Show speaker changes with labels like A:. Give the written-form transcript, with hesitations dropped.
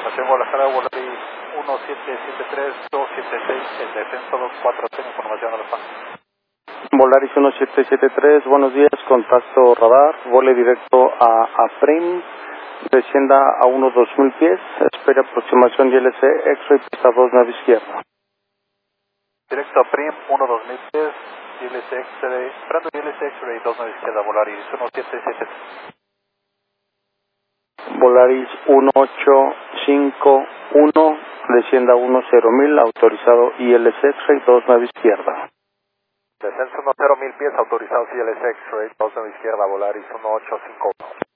A: Confirmación Guadalajara, Volaris 1773-276, el descenso 240, información Alfa.
B: Volaris 1773, buenos días, contacto radar, vole directo a Prim, descienda a unos 2000 pies, espere aproximación ILC, X-ray, pista 2, nave izquierda.
A: Directo a Prim, 1-2000 pies, ILC X-ray, esperando ILC X-ray, 2 nave izquierda, Volaris 1773.
B: Volaris 1851, descienda a 10.000, autorizado ILC X-ray, 2 nave izquierda.
A: Descenso 10.000 pies, autorizados ILC X-ray, 2 nave izquierda, Volaris 1851.